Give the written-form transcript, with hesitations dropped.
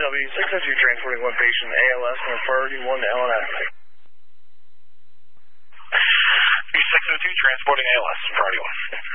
W602 transporting one patient, ALS, and priority 1 to LNF. B602 transporting ALS, priority 1.